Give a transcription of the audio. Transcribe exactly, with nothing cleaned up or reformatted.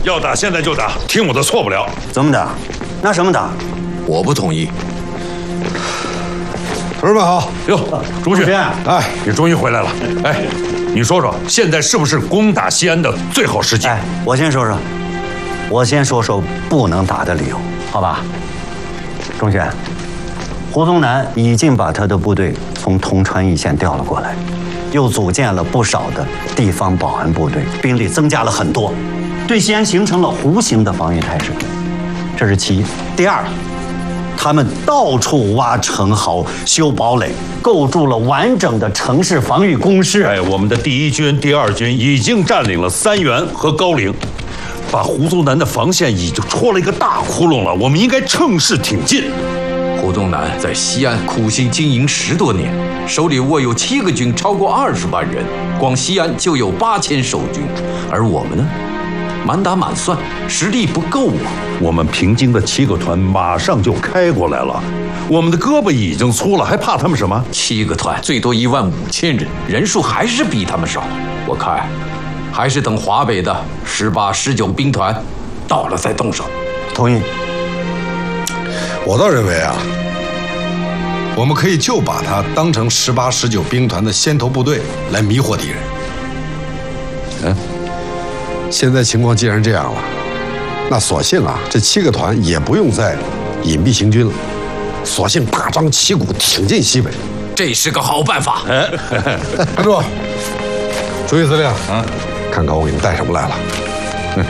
要打现在就打，听我的，错不了。 怎么打？拿什么打？ 我不同意。 同志们好。 哟，朱旭， 哎， 你终于回来了。哎，你说说，现在是不是攻打西安的最好时机？ 哎，我先说说，我先说说不能打的理由，好吧？钟选，胡宗南已经把他的部队从铜川一线调了过来，又组建了不少的地方保安部队，兵力增加了很多，对西安形成了弧形的防御态势。这是其一。第二，他们到处挖城壕、修堡垒，构筑了完整的城市防御工事。 哎，我们的第一军、第二军已经占领了三原和高陵，把胡宗南的防线已经戳了一个大窟窿了。我们应该趁势挺进。 胡宗南在西安苦心经营十多年，手里握有七个军，超过二十万人，光西安就有八千守军，而我们呢，满打满算实力不够啊。 我们平津的七个团马上就开过来了，我们的胳膊已经粗了，还怕他们什么？ 七个团最多一万五千人，人数还是比他们少。我看，还是等华北的十八、十九兵团到了再动手。 同意。 我倒认为啊，我们可以就把它当成十八、十九兵团的先头部队来迷惑敌人。嗯，现在情况既然这样了，那索性啊，这七个团也不用再隐蔽行军了，索性大张旗鼓挺进西北， 这是个好办法。 站住！注意司令啊，看看我给你带什么来了。